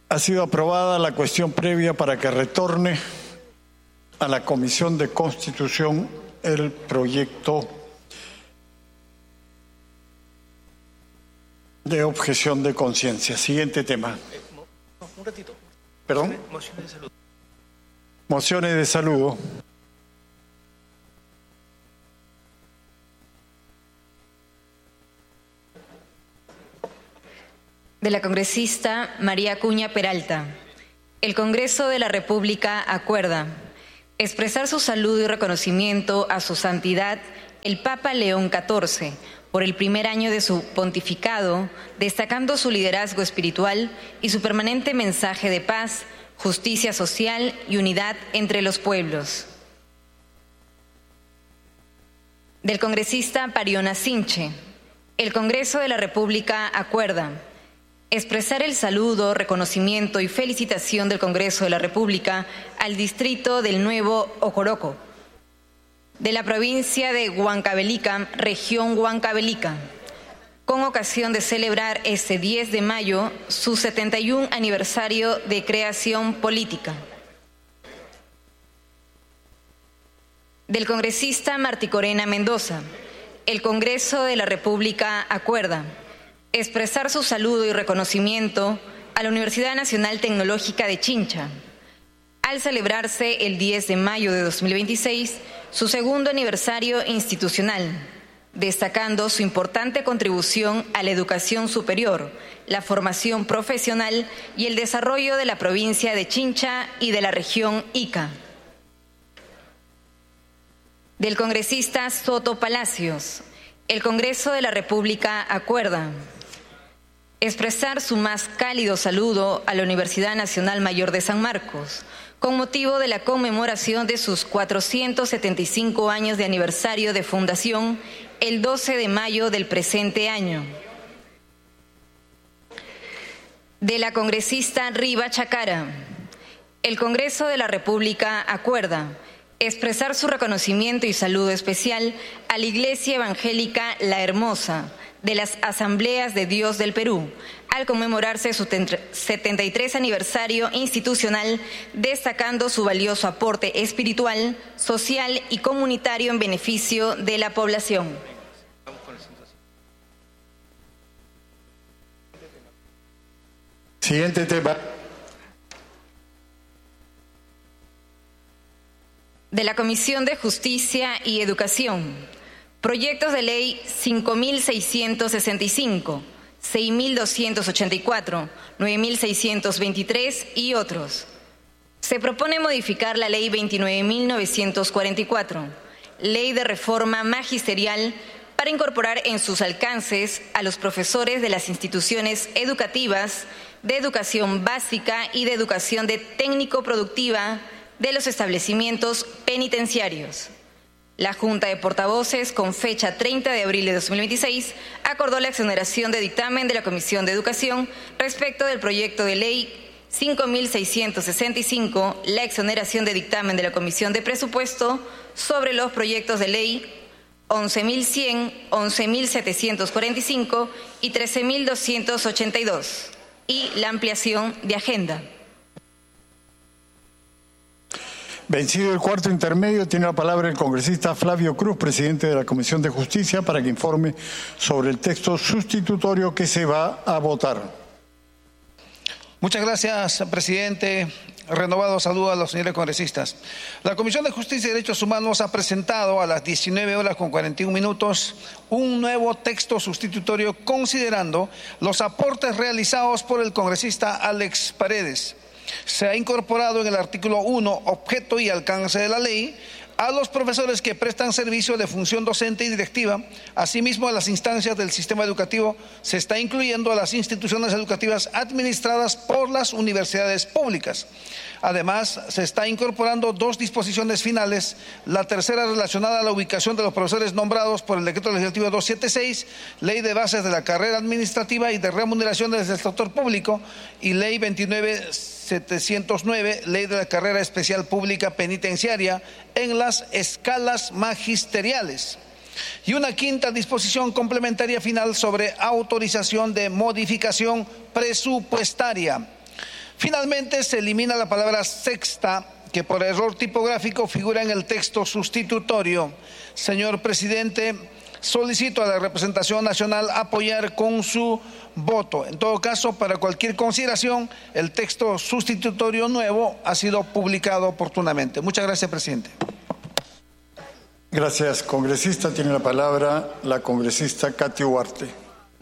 Ha sido aprobada la cuestión previa para que retorne a la Comisión de Constitución el proyecto de objeción de conciencia. Siguiente tema. Un ratito. ¿Perdón? Mociones de salud. Mociones de saludo. De la congresista María Acuña Peralta. El Congreso de la República acuerda expresar su saludo y reconocimiento a su santidad el Papa León XIV por el primer año de su pontificado, destacando su liderazgo espiritual y su permanente mensaje de paz, justicia social y unidad entre los pueblos. Del congresista Pariona Sinche. El Congreso de la República acuerda expresar el saludo, reconocimiento y felicitación del Congreso de la República al distrito del Nuevo Ojoroco, de la provincia de Huancavelica, región Huancavelica, con ocasión de celebrar este 10 de mayo su 71 aniversario de creación política. Del congresista Martí Corena Mendoza. El Congreso de la República acuerda expresar su saludo y reconocimiento a la Universidad Nacional Tecnológica de Chincha, al celebrarse el 10 de mayo de 2026 su segundo aniversario institucional, destacando su importante contribución a la educación superior, la formación profesional y el desarrollo de la provincia de Chincha y de la región Ica. Del congresista Soto Palacios. El Congreso de la República acuerda expresar su más cálido saludo a la Universidad Nacional Mayor de San Marcos, con motivo de la conmemoración de sus 475 años de aniversario de fundación, el 12 de mayo del presente año. De la congresista Riva Chacara. El Congreso de la República acuerda expresar su reconocimiento y saludo especial a la Iglesia Evangélica La Hermosa de las Asambleas de Dios del Perú, al conmemorarse su 73 aniversario institucional, destacando su valioso aporte espiritual, social y comunitario en beneficio de la población. Siguiente tema. De la Comisión de Justicia y Educación. Proyectos de ley 5.665, 6.284, 9.623 y otros. Se propone modificar la ley 29.944, ley de reforma magisterial, para incorporar en sus alcances a los profesores de las instituciones educativas, de educación básica y de educación de técnico-productiva de los establecimientos penitenciarios. La Junta de Portavoces, con fecha 30 de abril de 2026, acordó la exoneración de dictamen de la Comisión de Educación respecto del proyecto de ley 5.665, la exoneración de dictamen de la Comisión de Presupuesto sobre los proyectos de ley 11.100, 11.745 y 13.282, y la ampliación de agenda. Vencido el cuarto intermedio, tiene la palabra el congresista Flavio Cruz, presidente de la Comisión de Justicia, para que informe sobre el texto sustitutorio que se va a votar. Muchas gracias, presidente. Renovado saludo a los señores congresistas. La Comisión de Justicia y Derechos Humanos ha presentado a las 19:41 un nuevo texto sustitutorio considerando los aportes realizados por el congresista Alex Paredes. Se ha incorporado en el artículo 1, objeto y alcance de la ley, a los profesores que prestan servicio de función docente y directiva. Asimismo, a las instancias del sistema educativo se está incluyendo a las instituciones educativas administradas por las universidades públicas. Además, se está incorporando dos disposiciones finales, la tercera relacionada a la ubicación de los profesores nombrados por el Decreto Legislativo 276, Ley de Bases de la Carrera Administrativa y de Remuneraciones del Sector Público, y Ley 29.709, Ley de la Carrera Especial Pública Penitenciaria, en las escalas magisteriales. Y una quinta disposición complementaria final sobre autorización de modificación presupuestaria. Finalmente, se elimina la palabra sexta, que por error tipográfico figura en el texto sustitutorio. Señor presidente, solicito a la representación nacional apoyar con su voto. En todo caso, para cualquier consideración, el texto sustitutorio nuevo ha sido publicado oportunamente. Muchas gracias, presidente. Gracias, congresista. Tiene la palabra la congresista Katy Huarte.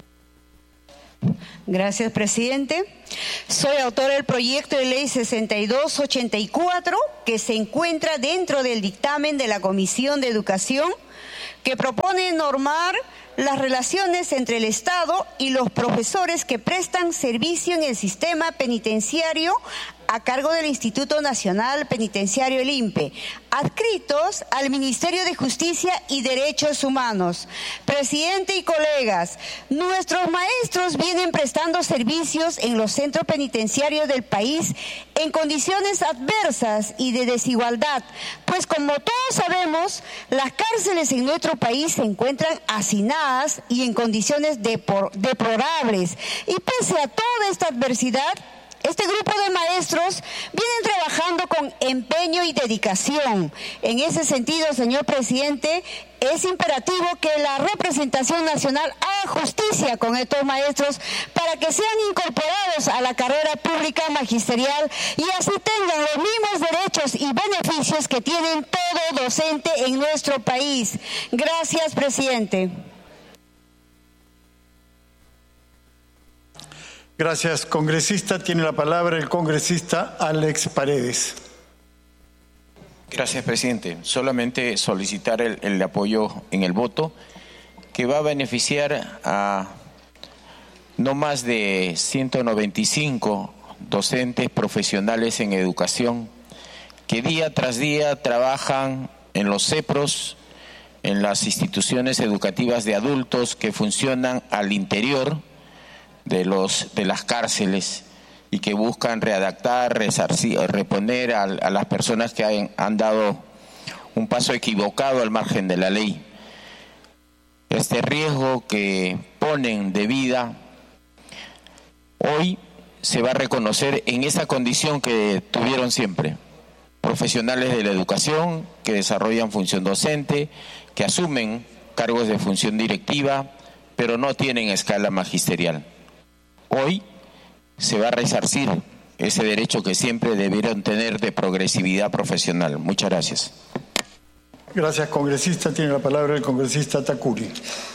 Gracias, presidente. Soy autora del proyecto de ley 6284, que se encuentra dentro del dictamen de la Comisión de Educación, que propone normar las relaciones entre el Estado y los profesores que prestan servicio en el sistema penitenciario a cargo del Instituto Nacional Penitenciario, el INPE, adscritos al Ministerio de Justicia y Derechos Humanos. Presidente y colegas, nuestros maestros vienen prestando servicios en los centros penitenciarios del país en condiciones adversas y de desigualdad, pues como todos sabemos, las cárceles en nuestro país se encuentran hacinadas y en condiciones deplorables. Y pese a toda esta adversidad, este grupo de maestros vienen trabajando con empeño y dedicación. En ese sentido, señor presidente, es imperativo que la representación nacional haga justicia con estos maestros para que sean incorporados a la carrera pública magisterial y así tengan los mismos derechos y beneficios que tienen todo docente en nuestro país. Gracias, presidente. Gracias, congresista. Tiene la palabra el congresista Alex Paredes. Gracias, presidente. Solamente solicitar el apoyo en el voto que va a beneficiar a no más de 195 docentes profesionales en educación que día tras día trabajan en los CEPROS, en las instituciones educativas de adultos que funcionan al interior de las cárceles y que buscan readaptar, resarcir, reponer a las personas que han dado un paso equivocado al margen de la ley. Este riesgo que ponen de vida hoy se va a reconocer en esa condición que tuvieron siempre. Profesionales de la educación que desarrollan función docente, que asumen cargos de función directiva, pero no tienen escala magisterial. Hoy se va a resarcir ese derecho que siempre debieron tener de progresividad profesional. Muchas gracias. Gracias, congresista. Tiene la palabra el congresista Takuri.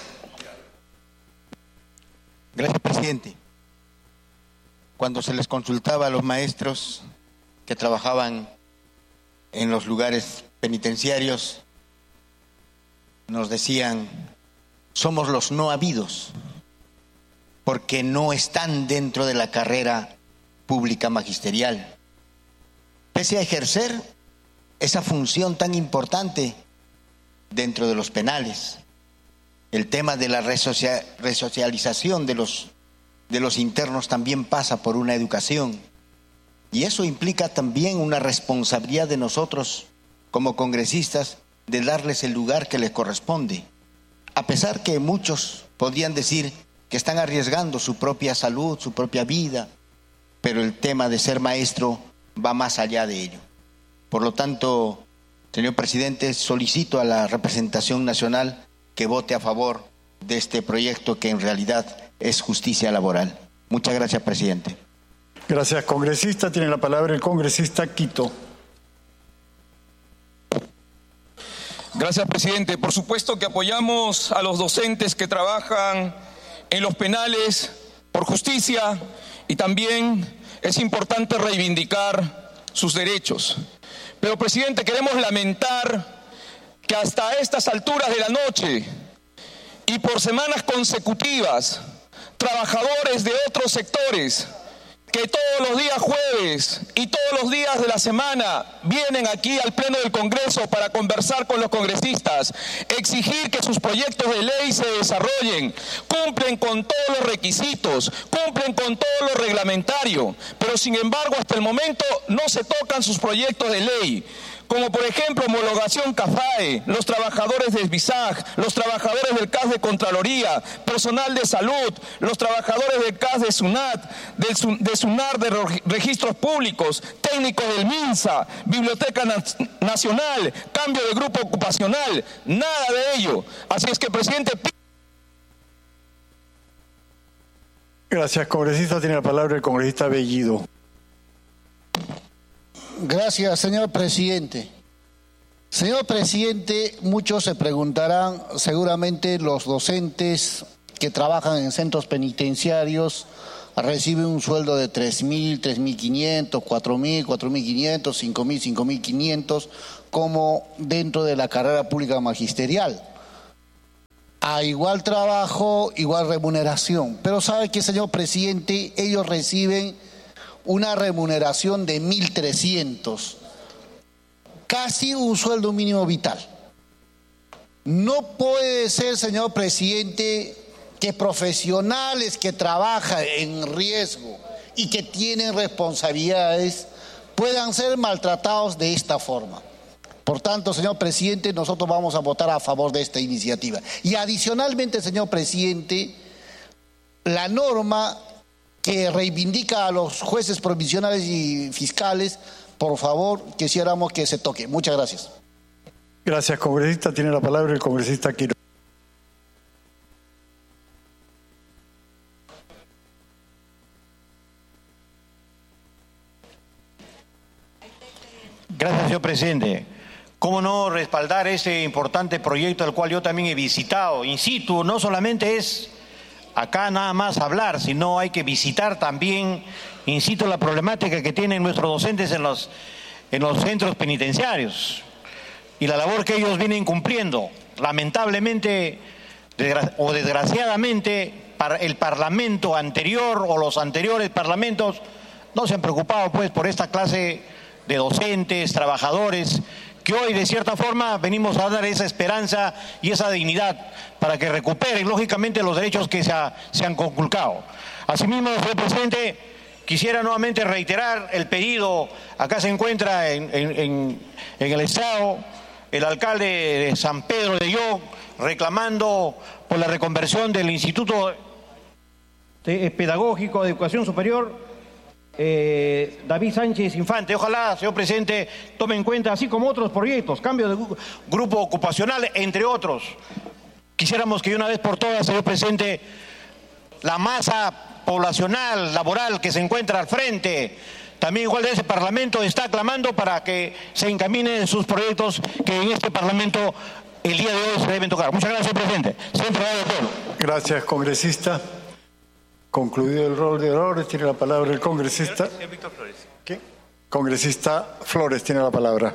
Gracias, presidente. Cuando se les consultaba a los maestros que trabajaban en los lugares penitenciarios, nos decían, somos los no habidos, porque no están dentro de la carrera pública magisterial. Pese a ejercer esa función tan importante dentro de los penales, el tema de la resocialización de los internos también pasa por una educación. Y eso implica también una responsabilidad de nosotros como congresistas de darles el lugar que les corresponde. A pesar que muchos podrían decir que están arriesgando su propia salud, su propia vida, pero el tema de ser maestro va más allá de ello. Por lo tanto, señor presidente, solicito a la representación nacional que vote a favor de este proyecto que en realidad es justicia laboral. Muchas gracias, presidente. Gracias, congresista. Tiene la palabra el congresista Quito. Gracias, presidente. Por supuesto que apoyamos a los docentes que trabajan en los penales por justicia y también es importante reivindicar sus derechos. Pero, presidente, queremos lamentar que hasta estas alturas de la noche y por semanas consecutivas, trabajadores de otros sectores que todos los días jueves y todos los días de la semana vienen aquí al Pleno del Congreso para conversar con los congresistas, exigir que sus proyectos de ley se desarrollen, cumplen con todos los requisitos, cumplen con todo lo reglamentario, pero sin embargo hasta el momento no se tocan sus proyectos de ley. como por ejemplo homologación CAFAE, los trabajadores del BISAG, los trabajadores del CAS de Contraloría, personal de salud, los trabajadores del CAS de SUNAT, de SUNAR de registros públicos, técnicos del MINSA, Biblioteca Nacional, cambio de grupo ocupacional, nada de ello. Así es que, presidente... Gracias, congresista. Tiene la palabra el congresista Bellido. Gracias, señor presidente. Señor presidente, muchos se preguntarán, seguramente los docentes que trabajan en centros penitenciarios reciben un sueldo de 3.000, 3.500, 4.000, 4.500, 5.000, 5.500, como dentro de la carrera pública magisterial. A igual trabajo, igual remuneración. Pero ¿sabe qué, señor presidente? Ellos reciben una remuneración de 1.300, casi un sueldo mínimo vital. No puede ser, señor presidente, que profesionales que trabajan en riesgo y que tienen responsabilidades puedan ser maltratados de esta forma. Por tanto, señor presidente, nosotros vamos a votar a favor de esta iniciativa. Y adicionalmente, señor presidente, la norma que reivindica a los jueces provisionales y fiscales, por favor, quisiéramos que se toque. Muchas gracias. Gracias, congresista. Tiene la palabra el congresista Quiroga. Gracias, señor presidente. ¿Cómo no respaldar este importante proyecto al cual yo también he visitado in situ? No solamente es acá nada más hablar, sino hay que visitar también in situ la problemática que tienen nuestros docentes en los centros penitenciarios y la labor que ellos vienen cumpliendo. Lamentablemente o desgraciadamente, el Parlamento anterior o los anteriores parlamentos no se han preocupado pues por esta clase de docentes, trabajadores, que hoy de cierta forma venimos a dar esa esperanza y esa dignidad para que recuperen lógicamente los derechos que se han conculcado. Asimismo, señor presidente, quisiera nuevamente reiterar el pedido. Acá se encuentra en el Estado el alcalde de San Pedro de Lloc reclamando por la reconversión del Instituto Pedagógico de Educación Superior David Sánchez Infante. Ojalá, señor presidente, tome en cuenta, así como otros proyectos, cambio de grupo ocupacional, entre otros. Quisiéramos que de una vez por todas, señor presidente, la masa poblacional, laboral que se encuentra al frente, también igual de ese Parlamento, está clamando para que se encaminen sus proyectos que en este Parlamento el día de hoy se deben tocar. Muchas gracias, señor presidente. Siempre de todo. Gracias, congresista. Concluido el rol de oradores, tiene la palabra el congresista. Señor Víctor Flores. ¿Qué? Congresista Flores tiene la palabra.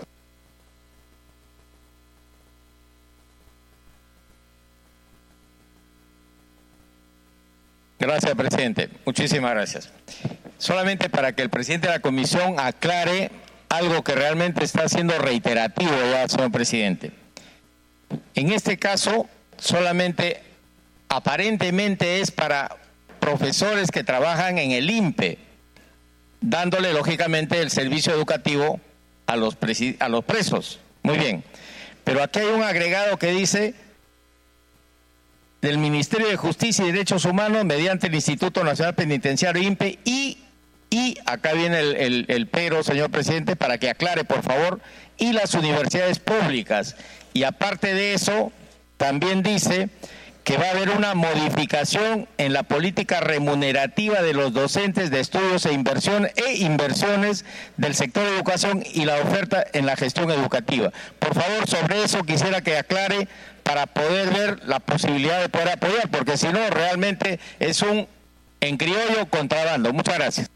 Gracias, presidente. Muchísimas gracias. Solamente para que el presidente de la comisión aclare algo que realmente está siendo reiterativo ya, señor presidente. En este caso, solamente aparentemente es para profesores que trabajan en el INPE, dándole lógicamente el servicio educativo a los presos. Muy bien. Pero aquí hay un agregado que dice del Ministerio de Justicia y Derechos Humanos mediante el Instituto Nacional Penitenciario INPE y acá viene el pero, señor presidente, para que aclare, por favor, y las universidades públicas. Y aparte de eso, también dice que va a haber una modificación en la política remunerativa de los docentes de estudios e inversiones del sector de educación y la oferta en la gestión educativa. Por favor, sobre eso quisiera que aclare para poder ver la posibilidad de poder apoyar, porque si no, realmente es un, en criollo, contrabando. Muchas gracias.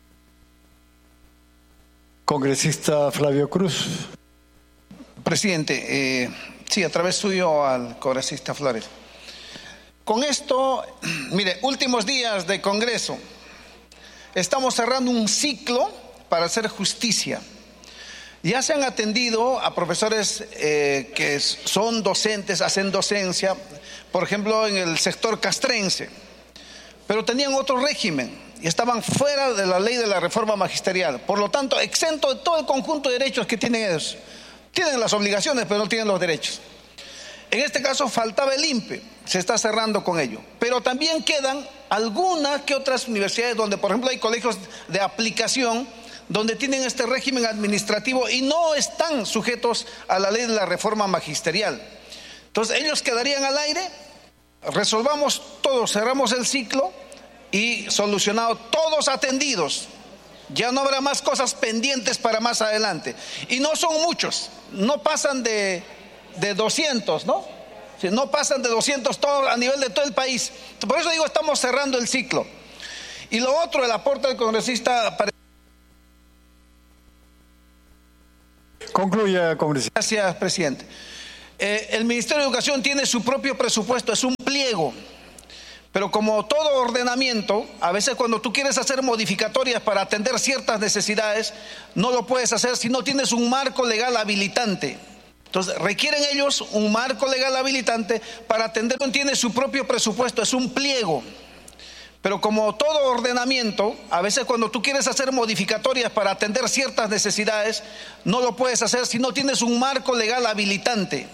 Congresista Flavio Cruz. Presidente, sí, a través suyo al congresista Flores. Con esto, mire, últimos días de Congreso, estamos cerrando un ciclo para hacer justicia. Ya se han atendido a profesores que son docentes, hacen docencia, por ejemplo, en el sector castrense, pero tenían otro régimen y estaban fuera de la ley de la reforma magisterial, por lo tanto, exento de todo el conjunto de derechos que tienen ellos. Tienen las obligaciones, pero no tienen los derechos. En este caso faltaba el INPE, se está cerrando con ello. Pero también quedan algunas que otras universidades donde, por ejemplo, hay colegios de aplicación donde tienen este régimen administrativo y no están sujetos a la ley de la reforma magisterial. Entonces ellos quedarían al aire, resolvamos todo, cerramos el ciclo y solucionado, todos atendidos. Ya no habrá más cosas pendientes para más adelante. Y no son muchos, no pasan de 200, ¿no? No pasan de 200 todo, a nivel de todo el país. Por eso digo, estamos cerrando el ciclo. Y lo otro, el aporte del congresista... Concluya, congresista. Gracias, presidente. El Ministerio de Educación tiene su propio presupuesto, es un pliego. Pero como todo ordenamiento, a veces cuando tú quieres hacer modificatorias para atender ciertas necesidades, no lo puedes hacer si no tienes un marco legal habilitante. Entonces requieren ellos un marco legal habilitante para atender. Tiene su propio presupuesto, es un pliego. Pero como todo ordenamiento, a veces cuando tú quieres hacer modificatorias para atender ciertas necesidades, no lo puedes hacer si no tienes un marco legal habilitante.